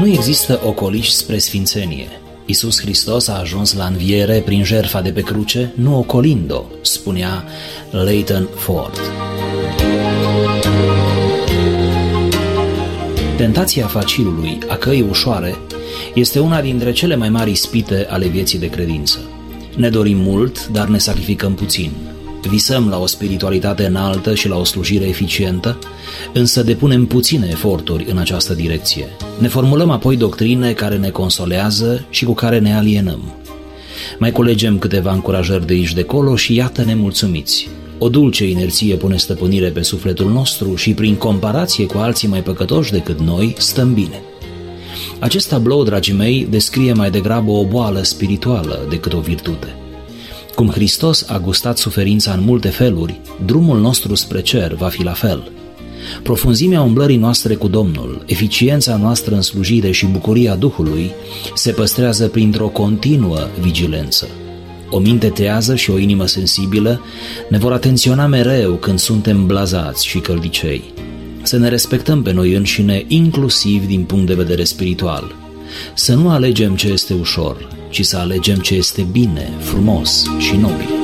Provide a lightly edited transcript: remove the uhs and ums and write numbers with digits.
Nu există ocoliși spre sfințenie. Iisus Hristos a ajuns la înviere prin jertfa de pe cruce, nu ocolind-o, spunea Leighton Ford. Tentația facilului, a căii ușoare, este una dintre cele mai mari ispite ale vieții de credință. Ne dorim mult, dar ne sacrificăm puțin. Visăm la o spiritualitate înaltă și la o slujire eficientă, însă depunem puține eforturi în această direcție. Ne formulăm apoi doctrine care ne consolează și cu care ne alienăm. Mai culegem câteva încurajări de aici de colo și iată nemulțumiți. O dulce inerție pune stăpânire pe sufletul nostru și prin comparație cu alții mai păcătoși decât noi, stăm bine. Acest tablou, dragii mei, descrie mai degrabă o boală spirituală decât o virtute. Cum Hristos a gustat suferința în multe feluri, drumul nostru spre cer va fi la fel. Profunzimea umblării noastre cu Domnul, eficiența noastră în slujire și bucuria Duhului se păstrează printr-o continuă vigilență. O minte trează și o inimă sensibilă ne vor atenționa mereu când suntem blazați și căldicei. Să ne respectăm pe noi înșine, inclusiv din punct de vedere spiritual. Să nu alegem ce este ușor, ci să alegem ce este bine, frumos și nobil.